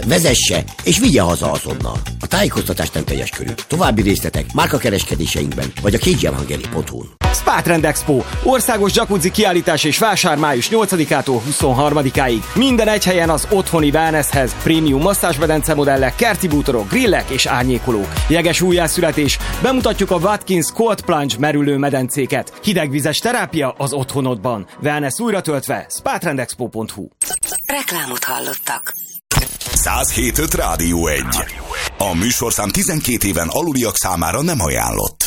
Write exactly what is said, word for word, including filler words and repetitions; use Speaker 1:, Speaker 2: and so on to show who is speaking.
Speaker 1: vezesse és vigye haza azonnal. A tájékoztatás nem teljes körű. További részletek márkakereskedéseinkben vagy a kégyelhangeri pont hu-n.
Speaker 2: Spa Trend Expo. Országos jacuzzi kiállítás és vásár május nyolcadikától huszonharmadikáig. Minden egy helyen az otthoni wellnesshez. Prémium masszázsmedence modellek, kerti bútorok, grillek és árnyékolók. Jeges újjászületés. Bemutatjuk a Watkins Cold Plunge merülő medencéket. Hidegvizes terápia az otthonodban. Wellness újra töltve. spa trend expo pont hu.
Speaker 3: Reklámot hallottak.
Speaker 4: száz hét pont öt Rádió egy. A műsorszám tizenkét éven aluliak számára nem ajánlott.